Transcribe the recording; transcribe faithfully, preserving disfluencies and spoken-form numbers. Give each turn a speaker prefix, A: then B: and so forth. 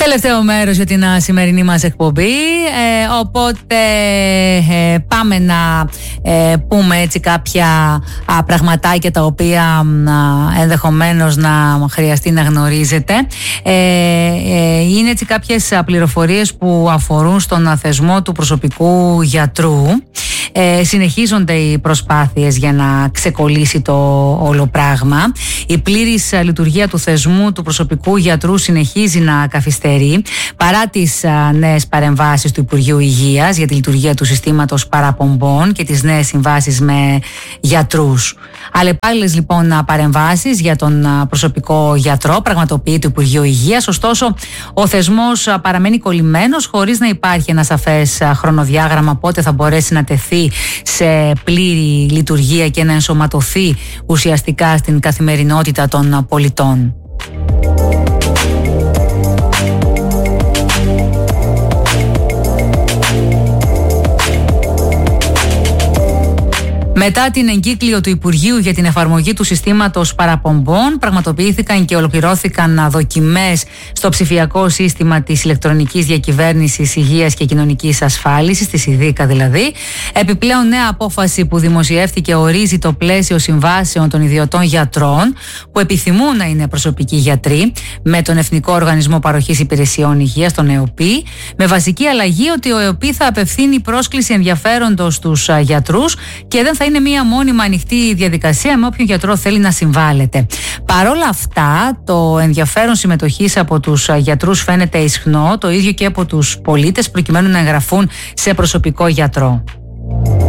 A: Τελευταίο μέρος για την α, σημερινή μας εκπομπή, ε, οπότε ε, πάμε να ε, πούμε έτσι κάποια α, πραγματάκια τα οποία α, ενδεχομένως να χρειαστεί να γνωρίζετε. Ε, ε, είναι έτσι κάποιες πληροφορίες που αφορούν στον θεσμό του προσωπικού γιατρού. Ε, συνεχίζονται οι προσπάθειες για να ξεκολλήσει το όλο πράγμα. Η πλήρης λειτουργία του θεσμού του προσωπικού γιατρού συνεχίζει να καθυστερεί παρά τις α, νέες παρεμβάσεις του Υπουργείου Υγείας για τη λειτουργία του συστήματος παραπομπών και τις νέες συμβάσεις με γιατρούς. Αλλεπάλληλες λοιπόν παρεμβάσεις για τον προσωπικό γιατρό πραγματοποιεί το Υπουργείο Υγείας, ωστόσο ο θεσμός παραμένει κολλημένος χωρίς να υπάρχει ένα σαφές χρονοδιάγραμμα πότε θα μπορέσει να τεθεί σε πλήρη λειτουργία και να ενσωματωθεί ουσιαστικά στην καθημερινότητα των πολιτών. Μετά την εγκύκλιο του Υπουργείου για την εφαρμογή του συστήματος παραπομπών, πραγματοποιήθηκαν και ολοκληρώθηκαν δοκιμές στο ψηφιακό σύστημα της ηλεκτρονικής διακυβέρνησης υγείας και κοινωνικής ασφάλισης, της ΙΔΙΚΑ δηλαδή. Επιπλέον, νέα απόφαση που δημοσιεύτηκε ορίζει το πλαίσιο συμβάσεων των ιδιωτών γιατρών που επιθυμούν να είναι προσωπικοί γιατροί με τον Εθνικό Οργανισμό Παροχής Υπηρεσιών Υγείας, τον ΕΟΠΗ, με βασική αλλαγή ότι ο ΕΟΠΗ θα απευθύνει πρόσκληση ενδιαφέροντος στους γιατρούς και δεν θα είναι μια μόνιμα ανοιχτή διαδικασία με όποιον γιατρό θέλει να συμβάλλεται. Παρ' όλα αυτά, το ενδιαφέρον συμμετοχής από τους γιατρούς φαίνεται ισχνό, το ίδιο και από τους πολίτες προκειμένου να εγγραφούν σε προσωπικό γιατρό.